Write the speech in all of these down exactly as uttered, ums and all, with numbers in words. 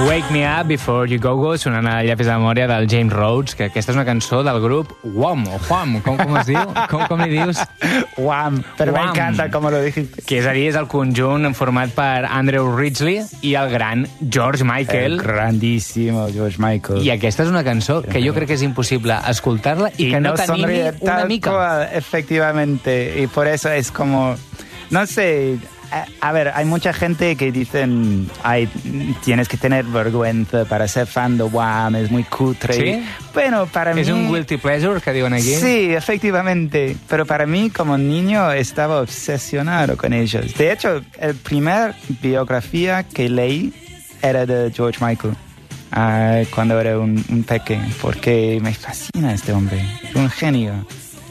Wake Me Up Before You Go Go, sonant a Llapis de memòria del James Rhodes, que aquesta és una cançó del grup Wham, o Wham, com, com es diu? Com, com li dius? Wham, però Wham. m'encanta com lo dijiste. Que és a dir, és el conjunt format per Andrew Ridgeley i el gran George Michael. El grandísimo George Michael. I aquesta és una cançó que jo crec que és imposible escoltar-la i, y que no, no t'animi sonríe una tal mica. cual, efectivamente, y por eso es como, no sé, a, a ver, hay mucha gente que dicen, ay, tienes que tener vergüenza para ser fan de Wham, es muy cutre. ¿Sí? Bueno, para És mí... un guilty pleasure que diuen aquí. Sí, efectivamente, pero para mí como niño estaba obsesionado con ellos. De hecho, el primer biografía que leí era de George Michael. Uh, cuando era un, un pequeño, porque me fascina este hombre, es un genio.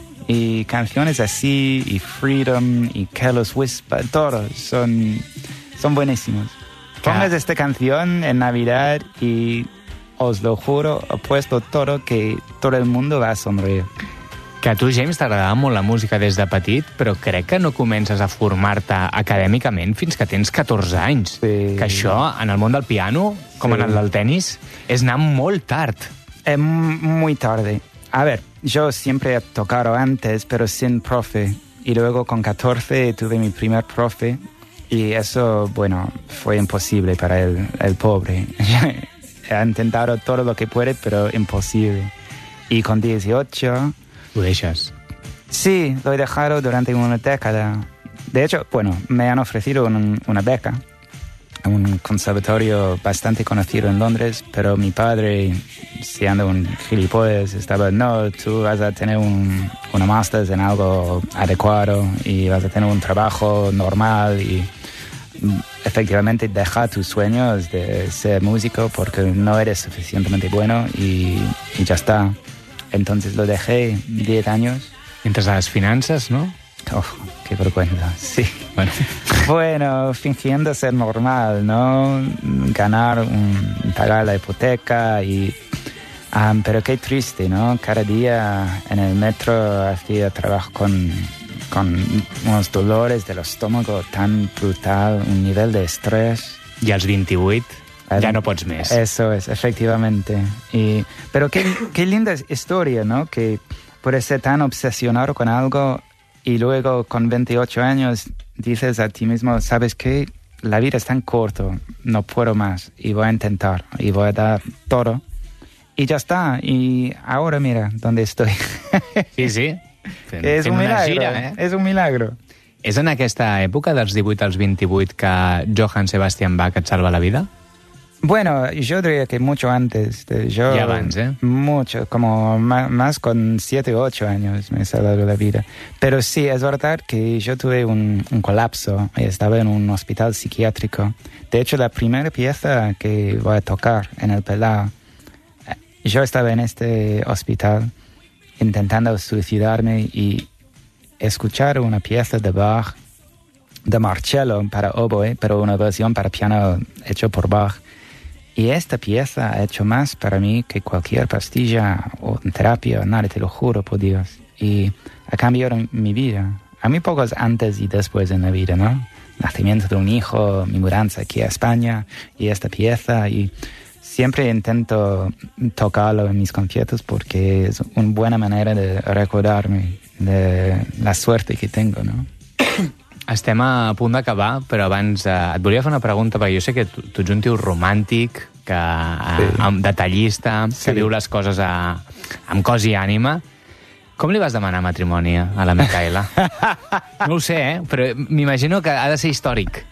Y canciones así, y Freedom, y Careless Whisper, todos son, son buenísimos. Pongas esta canción en Navidad y os lo juro, apuesto todo que todo el mundo va a sonreír. Que a tu, James, t'agradava molt la música des de petit, però crec que no comences a formar-te acadèmicament fins que tens catorze anys. Sí. Que això, en el món del piano, com Sí. en el del tenis, és anar molt tard. Es muy tarde. A ver, yo siempre he tocado antes, pero sin profe. Y luego con catorce tuve mi primer profe. Y eso, bueno, fue imposible para el, el pobre. Ha intentado todo lo que puede, pero imposible. Y con dieciocho... Ho deixes. Sí, lo he dejado durante una década. De hecho, bueno, me han ofrecido un, una beca a un conservatorio bastante conocido en Londres, pero mi padre, siendo un gilipollas, estaba, no, tú vas a tener un, una máster en algo adecuado y vas a tener un trabajo normal y efectivamente deja tus sueños de ser músico porque no eres suficientemente bueno y, y ya está. Entonces lo dejé diez años. Entres a les finances, no? Oh, qué vergüenza, sí. Bueno. Bueno, fingiendo ser normal, ¿no? Ganar, un, pagar la hipoteca y... Um, pero qué triste, ¿no? Cada día en el metro hacía trabajo con, con unos dolores del estómago tan brutal, un nivel de estrés. I als vint-i-vuit ja no pots més. Eso es, efectivamente. Y, pero qué, qué linda historia, ¿no? Que puedes ser tan obsesionado con algo y luego con veintiocho años dices a ti mismo, ¿sabes qué? La vida es tan corta, no puedo más y voy a intentar y voy a dar todo. Y ya está. Y ahora mira dónde estoy. Sí, sí. Fent, Que és fent un una milagro, gira, eh? és un milagro. És en aquesta època, dels divuit als vint-i-vuit, que Johann Sebastian Bach et salva la vida? Bueno, yo diría que mucho antes. De, yo, Ya antes, ¿eh? Mucho, como más, más con siete o ocho años me he salvado la vida. Pero sí, es verdad que yo tuve un, un colapso y estaba en un hospital psiquiátrico. De hecho, la primera pieza que voy a tocar en el Pelao, yo estaba en este hospital intentando suicidarme y escuchar una pieza de Bach, de Marcello para oboe, pero una versión para piano hecho por Bach. Y esta pieza ha hecho más para mí que cualquier pastilla o terapia, nada, te lo juro por Dios. Y ha cambiado mi vida. A mí pocos antes y después en la vida, ¿no? Nacimiento de un hijo, mi mudanza aquí a España y esta pieza. Y siempre intento tocarlo en mis conciertos porque es una buena manera de recordarme de la suerte que tengo, ¿no? Estem a punt d'acabar, però abans eh, et volia fer una pregunta, perquè jo sé que tu, tu ets un tio romàntic, que, eh, Sí. amb, detallista, Sí. que viu les coses a, amb cos i ànima. Com li vas demanar matrimoni a la Micaela? No ho sé, eh? Però m'imagino que ha de ser històric.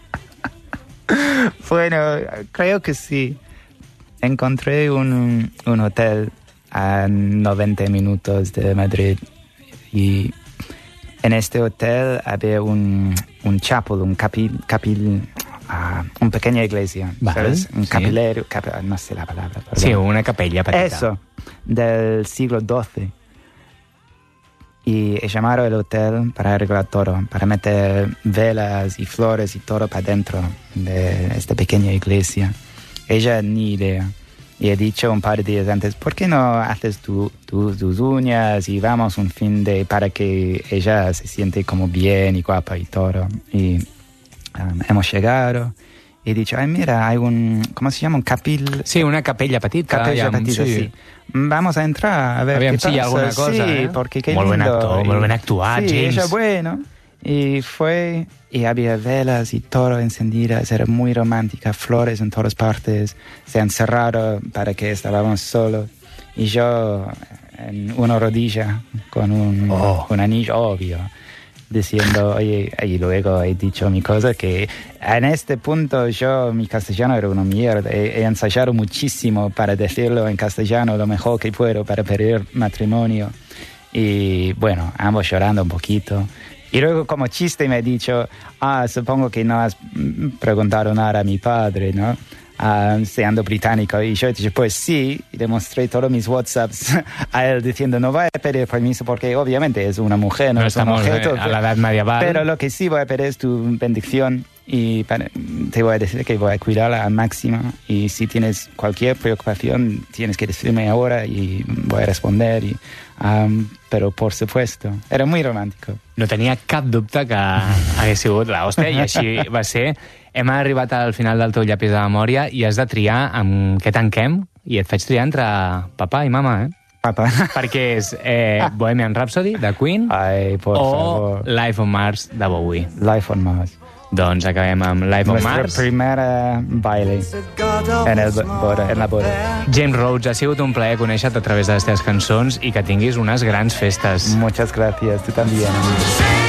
Bueno, creo que sí. Encontré un, un hotel a noventa minutos de Madrid y en este hotel había un, un chapel, un capil, capil, uh, una pequeña iglesia, Vale, ¿sabes? Un sí. capilero, cap, no sé la palabra. Perdón. Sí, una capella petita. Eso, del siglo doce. Y he llamado al hotel para arreglar todo, para meter velas y flores y todo para dentro de esta pequeña iglesia. Ella ni idea. Y he dicho un par de días antes, ¿por qué no haces tu, tu, tus uñas y vamos un fin de para que ella se siente como bien y guapa y todo? Y um, hemos llegado y he dicho, ay, mira, hay un, ¿cómo se llama? Un capil... Sí, una capella petita. Capella ja, petita, sí. sí. Vamos a entrar a ver Aviam qué si hi ha pasa. alguna cosa, sí, eh? porque qué Molt ben lindo. actor, y, molt ben actuat, sí, James. ella, bueno. Y fue, y había velas y todo encendidas, era muy romántica, flores en todas partes, se han cerrado para que estábamos solos. Y yo en una rodilla con un, oh. un anillo, obvio, diciendo, oye, y luego he dicho mi cosa, que en este punto yo, mi castellano era una mierda, he, he ensayado muchísimo para decirlo en castellano lo mejor que puedo para pedir matrimonio. Y bueno, ambos llorando un poquito. Y luego como chiste me ha dicho, ah, supongo que no has preguntado nada a mi padre, ¿no? Uh, siendo británico. Y yo he dicho, pues sí, y le mostré todos mis WhatsApps a él diciendo, no voy a pedir permiso porque obviamente es una mujer, no, no es un estamos objeto. a la edad medieval. Pero lo que sí voy a pedir es tu bendición y para, te voy a decir que voy a cuidarla al máximo y si tienes cualquier preocupación tienes que decirme ahora y voy a responder. Y, um, però, por supuesto, era muy romàntico. No tenia cap dubte que hagués sigut l'hòstia, i així va ser. Hem arribat al final del teu llapis de memòria i has de triar amb què tanquem, i et faig triar entre papà i mama, eh? Papa. Perquè és eh, Bohemian Rhapsody, de Queen, Ai, por o favor. Life on Mars, de Bowie. Life on Mars. Doncs acabem amb Life on Nuestra Mars. primera baile en, el boda, en la boda. James Rhodes, ha sigut un plaer conèixer-te a través de les teves cançons i que tinguis unes grans festes. Muchas gracias, tú también.